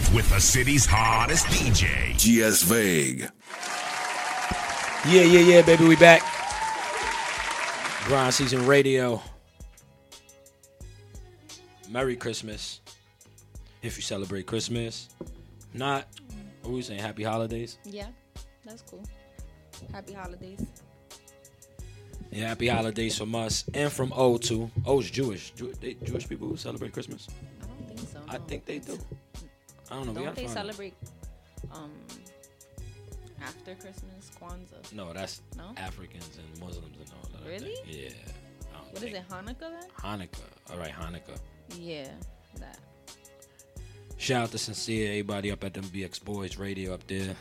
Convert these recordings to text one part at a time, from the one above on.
with the city's hottest DJ, GS Vague. Yeah, baby, we back. Grind Season Radio. Merry Christmas. If you celebrate Christmas. Not, what are we saying, happy holidays? Yeah, that's cool. Happy holidays. Yeah, happy holidays from us and from O too. O's Jewish. Jewish people who celebrate Christmas? I don't think so. I no. think they do. I don't know. Don't they celebrate after Christmas, Kwanzaa? No, that's No? Africans and Muslims and all that. Really? Yeah. What is it, Hanukkah then? Hanukkah. All right, Hanukkah. Yeah, that. Shout out to Sincere, everybody up at MBX Boys Radio up there.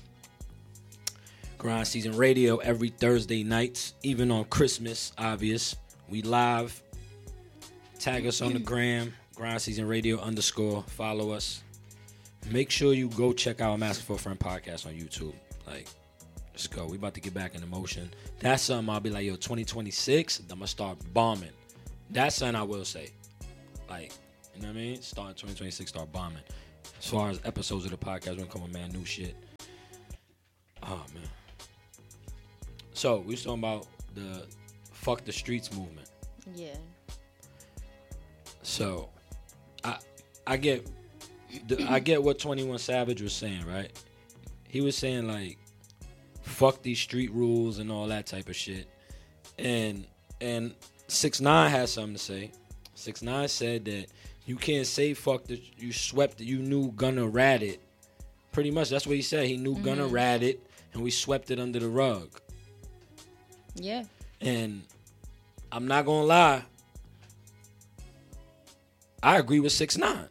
Grind Season Radio every Thursday nights, even on Christmas, obvious. We live. Tag us on the gram, Grind Season Radio _. Follow us. Make sure you go check out Mask for a Friend podcast on YouTube. Like, let's go. We about to get back in motion. That's something I'll be like, yo, 2026, I'm going to start bombing. That's something I will say. Like, you know what I mean? Starting 2026, start bombing. As far as episodes of the podcast, we're going to come with, man, new shit. Oh, man. So, we was talking about the fuck the streets movement. Yeah. So, I get what 21 Savage was saying, right? He was saying, like, fuck these street rules and all that type of shit. And 6ix9ine had something to say. 6ix9ine said that you can't say fuck the you swept it, you knew Gunna ratted. Pretty much that's what he said. He knew Gunna ratted and we swept it under the rug. Yeah. And I'm not gonna lie, I agree with 6ix9ine.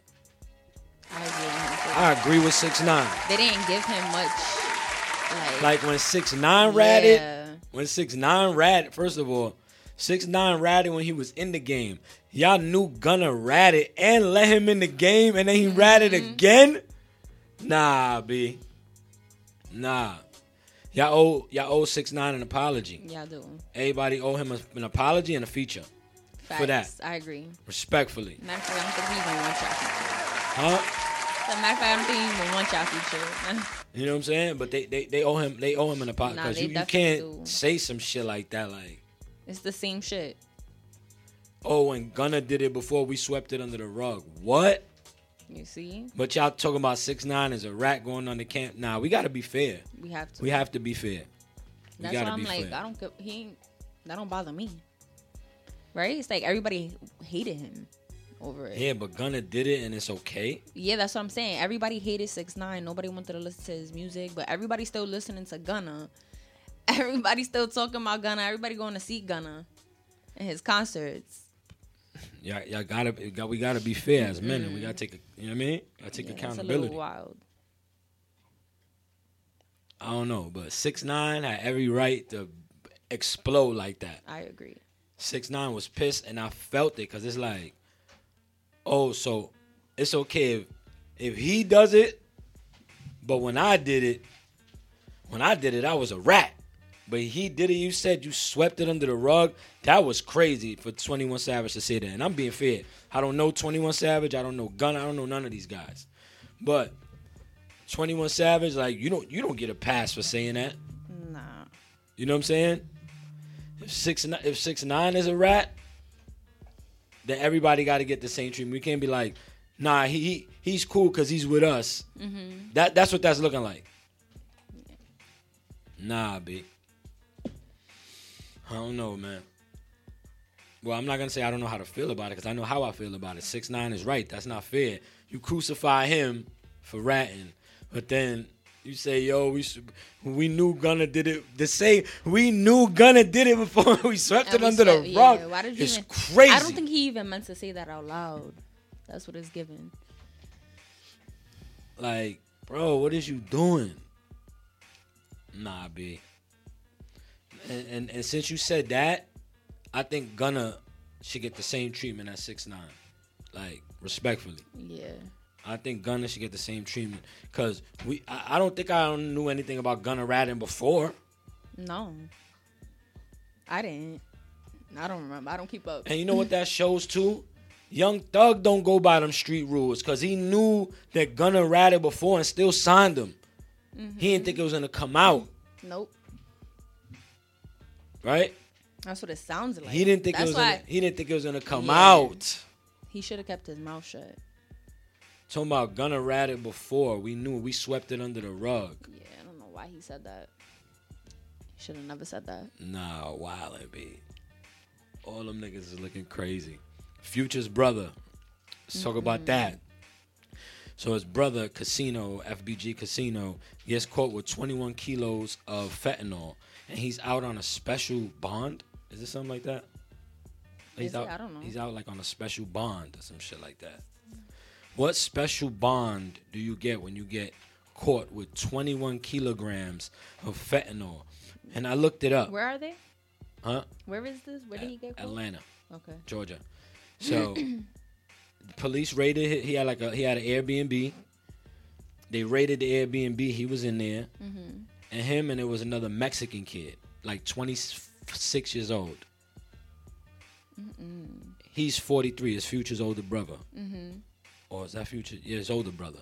I agree with 6ix9ine. They didn't give him much. Like when 6ix9ine ratted, Yeah. first of all, 6ix9ine ratted when he was in the game. Y'all knew Gunna ratted and let him in the game, and then he ratted again? Nah, B. Nah. Y'all owe 6ix9ine an apology. Y'all do. Everybody owe him an apology and a feature. Facts. For that. I agree. Respectfully. Matter of fact, I don't think he even wants y'all feature. Huh? Matter of fact, I don't think he even wants y'all feature. You know what I'm saying? But they owe him an apology. Nah, Because they you definitely can't do. say some shit like that, like, It's the same shit. oh, and Gunna did it before we swept it under the rug. What? You see? But y'all talking about 6ix9ine as a rat going on the camp. Nah, we got to be fair. We have to. We have to be fair. That's why I'm like, I don't. That don't bother me. Right? It's like everybody hated him over it. Yeah, but Gunna did it and it's okay. Yeah, that's what I'm saying. Everybody hated 6ix9ine. Nobody wanted to listen to his music, but everybody's still listening to Gunna. Everybody's still talking about Gunna. Everybody going to see Gunna in his concerts. Yeah, we gotta be fair as men, and we gotta take, you know what I mean? Gotta take That's a accountability. little wild. I don't know, but 6ix9ine had every right to explode like that. I agree. 6ix9ine was pissed, and I felt it because it's like, oh, so it's okay if he does it, but when I did it, I was a rat. But he did it, you said you swept it under the rug. That was crazy for 21 Savage to say that. And I'm being fair. I don't know 21 Savage. I don't know Gunna. I don't know none of these guys. But 21 Savage, like, you don't get a pass for saying that. Nah. You know what I'm saying? If 6ix9ine is a rat, then everybody got to get the same treatment. We can't be like, nah, he's cool because he's with us. Mm-hmm. That's what that's looking like. Nah, B. I don't know, man. Well, I'm not going to say I don't know how to feel about it because I know how I feel about it. 6ix9ine is right. That's not fair. You crucify him for ratting, but then you say, yo, we knew Gunna did it. We knew Gunna did it before we swept it under the rug. Why did it's crazy. I don't think he even meant to say that out loud. That's what it's given. Like, bro, what is you doing? Nah, B. And since you said that, I think Gunna should get the same treatment as 6ix9ine. Like, respectfully. Yeah. I think Gunna should get the same treatment. Because I don't think I knew anything about Gunna ratting before. No. I didn't. I don't remember. I don't keep up. And you know what that shows too? Young Thug don't go by them street rules because he knew that Gunna ratted before and still signed him. He didn't think it was gonna come out, Nope. right? That's what it sounds like. He didn't think That's why he didn't think it was gonna come Yeah. out. he should have kept his mouth shut. Talking about Gunna ratted before, we knew we swept it under the rug. Yeah, I don't know why he said that. He should have never said that. Nah, wildin' B. All them niggas is looking crazy. Future's brother. Let's talk about that. So his brother, Casino, FBG Casino, gets caught with 21 kilos of fentanyl, and he's out on a special bond. Is it something like that? Is it? I don't know. He's out like on a special bond or some shit like that. What special bond do you get when you get caught with 21 kilograms of fentanyl? And I looked it up. Where are they? Huh? Where is this? Where did he get caught? Atlanta, Okay. Georgia. So police raided. He had an Airbnb. They raided the Airbnb. He was in there, and him and it was another Mexican kid, like 26 years old. He's 43. His Future's older brother. Or is that Future? Yeah, his older brother.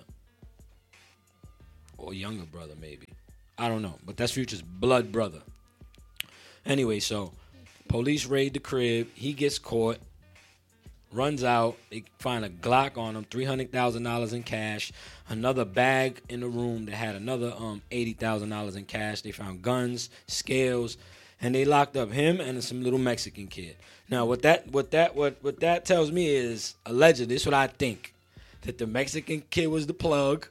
Or younger brother, maybe. I don't know. But that's Future's blood brother. Anyway, so police raid the crib. He gets caught. Runs out. They find a Glock on him. $300,000 in cash. Another bag in the room that had another $80,000 in cash. They found guns, scales, and they locked up him and some little Mexican kid. Now, what that tells me is allegedly. This is what I think. That the Mexican kid was the plug.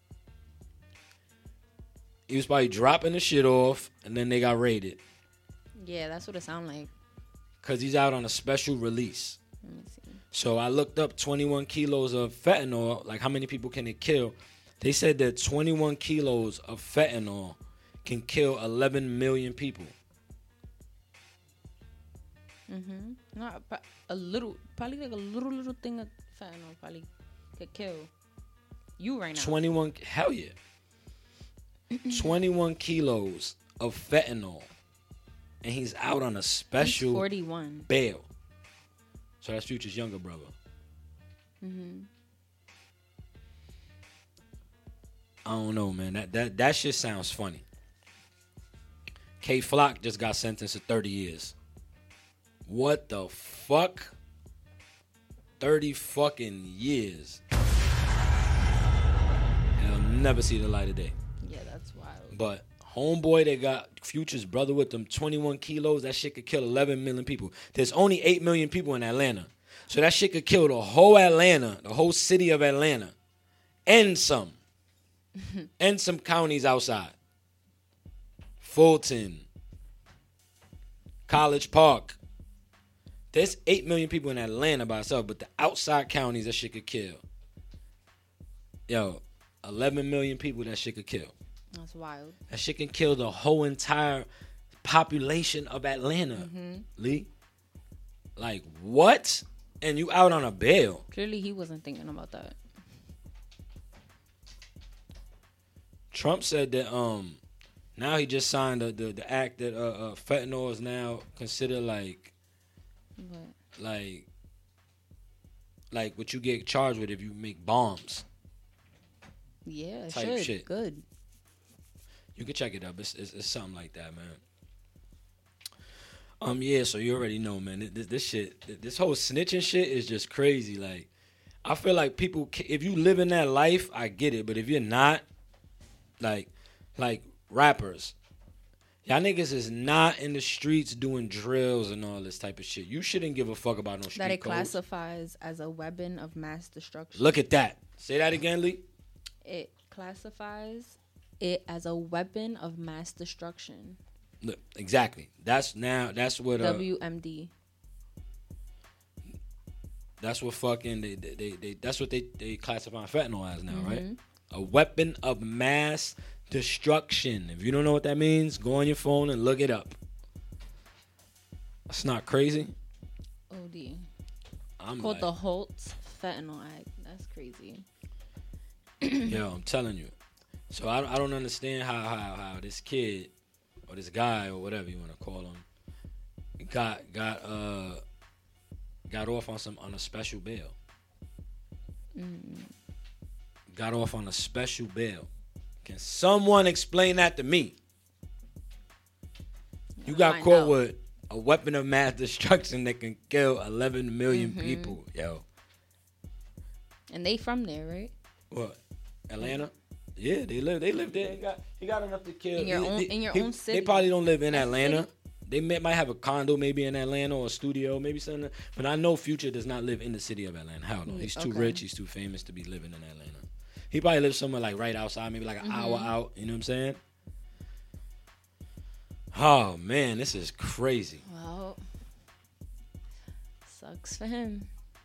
He was probably dropping the shit off, and then they got raided. Yeah, that's what it sounds like. Because he's out on a special release. Let me see. So I looked up 21 kilos of fentanyl, like how many people can it kill? They said that 21 kilos of fentanyl can kill 11 million people. No, a little, probably like a little thing of fentanyl probably could kill you right now. 21, hell yeah. 21 kilos of fentanyl. And he's out on a special He's 41. bail. So that's Future's younger brother. I don't know, man. That shit sounds funny. K Flock just got sentenced to 30 years. What the fuck? 30 fucking years. He'll never see the light of day. Yeah, that's wild. But homeboy that got Future's brother with them 21 kilos, that shit could kill 11 million people. There's only 8 million people in Atlanta. So that shit could kill the whole Atlanta, the whole city of Atlanta, and some. And some counties outside. Fulton. College Park. There's 8 million people in Atlanta by itself, but the outside counties, that shit could kill. Yo, 11 million people that shit could kill. That's wild. That shit can kill the whole entire population of Atlanta, Lee. Like, what? And you out on a bail. Clearly, he wasn't thinking about that. Trump said that now he just signed the act that fentanyl is now considered like what you get charged with if you make bombs. Yeah, it Type should. shit. Good. You can check it up. It's something like that, man. Yeah, so you already know, man. This shit, this whole snitching shit is just crazy. Like, I feel like people, if you live in that life, I get it. But if you're not, like rappers, y'all niggas is not in the streets doing drills and all this type of shit. You shouldn't give a fuck about no street That it codes. classifies as a weapon of mass destruction. Look at that. Say that again, Lee. It classifies it as a weapon of mass destruction. Look, exactly. That's what WMD. That's what fucking that's what they classify fentanyl as now, right? A weapon of mass destruction. If you don't know what that means, go on your phone and look it up. That's not crazy. OD. I'm Called like, the Holtz Fentanyl Act. That's crazy. yo, I'm telling you. So I don't understand how this kid or this guy or whatever you want to call him got off on a special bail. Got off on a special bail. Can someone explain that to me? You got caught with a weapon of mass destruction that can kill 11 million people, yo. And they from there, right? What? Atlanta? Yeah, they live there. He got enough to kill. In your own city. They probably don't live in Atlanta. They might have a condo maybe in Atlanta or a studio, maybe something. But I know Future does not live in the city of Atlanta. Hell no. He's too rich. He's too famous to be living in Atlanta. He probably lives somewhere like right outside, maybe like an hour out. You know what I'm saying? Oh, man, this is crazy. Well, sucks for him.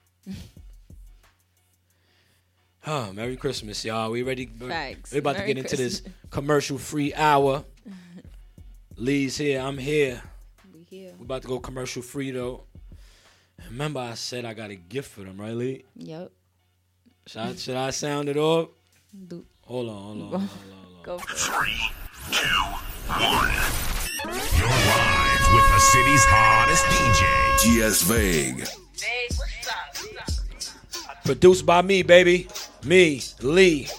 Oh, Merry Christmas, y'all. We ready? Facts. We're about to get into this commercial-free hour. Lee's here. I'm here. We here. We're about to go commercial-free, though. Remember I said I got a gift for them, right, Lee? Yep. Should I sound it off? Hold on. Go for it. 3, 2, 1. You're live with the city's hottest DJ. GS Vague. Produced by me, baby. Me, Lee.